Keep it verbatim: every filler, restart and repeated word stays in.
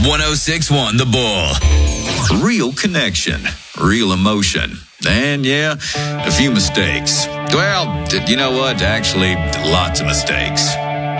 one oh six point one The Bull. Real connection, real emotion, and yeah, a few mistakes. Well, you know what? Actually, lots of mistakes.